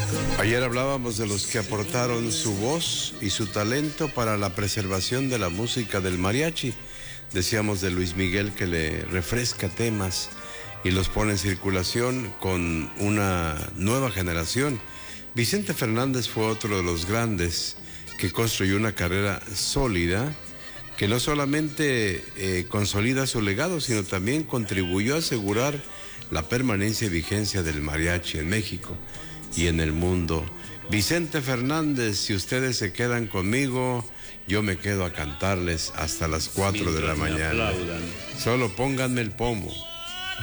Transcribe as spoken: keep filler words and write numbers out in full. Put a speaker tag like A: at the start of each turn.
A: Ayer hablábamos de los que aportaron su voz y su talento para la preservación de la música del mariachi. Decíamos de Luis Miguel que le refresca temas y los pone en circulación con una nueva generación. Vicente Fernández fue otro de los grandes que construyó una carrera sólida que no solamente eh, consolida su legado, sino también contribuyó a asegurar la permanencia y vigencia del mariachi en México y en el mundo. Vicente Fernández, si ustedes se quedan conmigo, yo me quedo a cantarles hasta las cuatro de la mañana. Solo pónganme el pomo.